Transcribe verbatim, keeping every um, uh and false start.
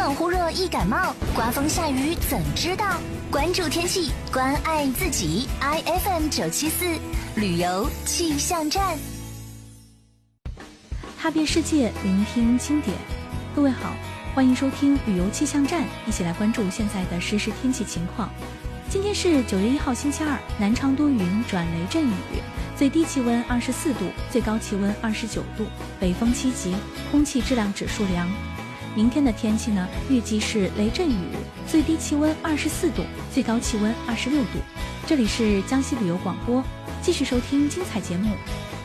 冷忽热易感冒，刮风下雨怎知道？关注天气，关爱自己。I F M 九七四旅游气象站， 踏遍世界，聆听经典。各位好，欢迎收听旅游气象站，一起来关注现在的实时天气情况。今天是九月一号星期二，南昌多云转雷阵雨，最低气温二十四度，最高气温二十九度，北风七级，空气质量指数良。明天的天气呢，预计是雷阵雨，最低气温二十四度，最高气温二十六度。这里是江西旅游广播，继续收听精彩节目。